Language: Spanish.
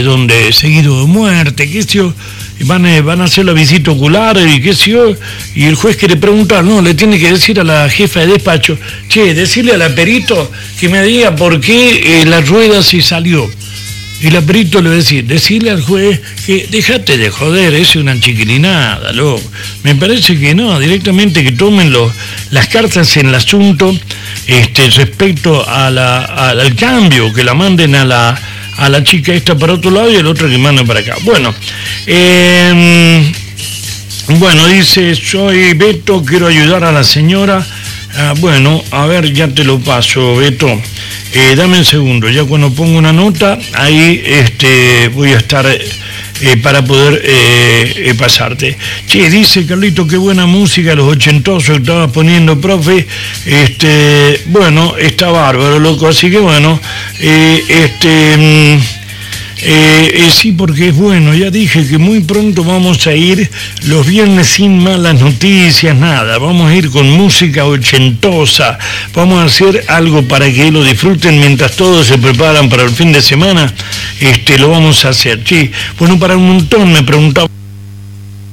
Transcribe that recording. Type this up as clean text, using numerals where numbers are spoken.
salieron seguido de muerte, qué sé yo, y van a hacer la visita ocular y qué sé yo, y el juez quiere preguntar, no, le tiene que decir a la jefa de despacho, che, decirle a la perito que me diga por qué la rueda se salió. Y la perito le va a decir, decirle al juez que dejate de joder, es una chiquilinada, loco. Me parece que no, directamente que tomen las cartas en el asunto respecto al cambio, que la manden a la chica esta para otro lado y el otro que manden para acá. Bueno, dice, soy Beto, quiero ayudar a la señora. Bueno, a ver, ya te lo paso, Beto. Dame un segundo, ya cuando pongo una nota, ahí voy a estar para poder pasarte. Che, dice Carlito, qué buena música, los ochentosos que estabas poniendo, profe. Bueno, está bárbaro, loco, así que bueno, sí, porque es bueno, ya dije que muy pronto vamos a ir los viernes sin malas noticias, nada, vamos a ir con música ochentosa, vamos a hacer algo para que lo disfruten mientras todos se preparan para el fin de semana, lo vamos a hacer, sí, bueno, para un montón me preguntaba.